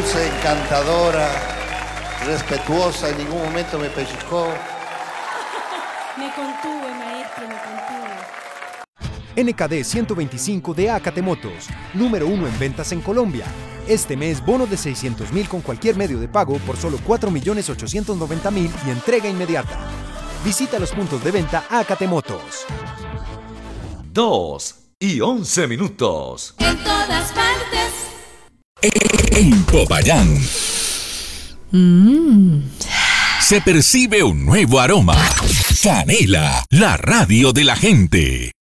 dulce, encantadora, respetuosa, en ningún momento me pellizcó. Me contuve, maestro, me contuve. NKD 125 de Acate Motos, número 1 en ventas en Colombia. Este mes, bono de 600.000 con cualquier medio de pago por solo 4.890.000 y entrega inmediata. Visita los puntos de venta Acate Motos. 2:11. En todas partes. En Popayán se percibe un nuevo aroma. Canela, la radio de la gente.